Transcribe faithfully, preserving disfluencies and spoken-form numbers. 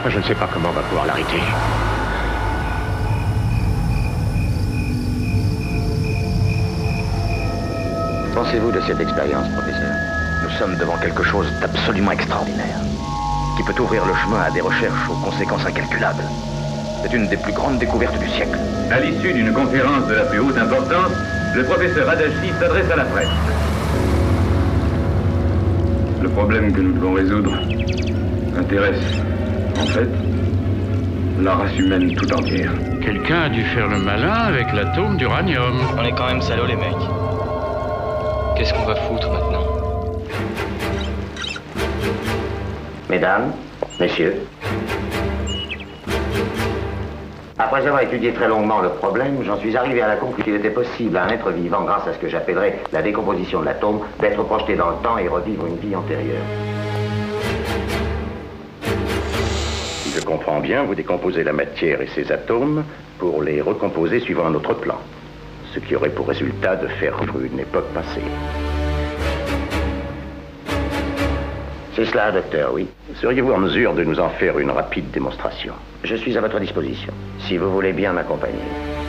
Je ne sais pas comment on va pouvoir l'arrêter. Pensez-vous de cette expérience, professeur? Nous sommes devant quelque chose d'absolument extraordinaire, qui peut ouvrir le chemin à des recherches aux conséquences incalculables. C'est une des plus grandes découvertes du siècle. À l'issue d'une conférence de la plus haute importance, le professeur Adachi s'adresse à la presse. Le problème que nous devons résoudre intéresse, en fait, la race humaine tout entière. Quelqu'un a dû faire le malin avec l'atome d'uranium. On est quand même salauds, les mecs. Qu'est-ce qu'on va foutre maintenant? Mesdames, messieurs, après avoir étudié très longuement le problème, j'en suis arrivé à la conclusion qu'il était possible à un être vivant, grâce à ce que j'appellerais la décomposition de l'atome, d'être projeté dans le temps et revivre une vie antérieure. Si je comprends bien, vous décomposez la matière et ses atomes pour les recomposer suivant un autre plan, ce qui aurait pour résultat de faire revivre une époque passée. C'est cela, docteur, oui. Seriez-vous en mesure de nous en faire une rapide démonstration? Je suis à votre disposition, si vous voulez bien m'accompagner.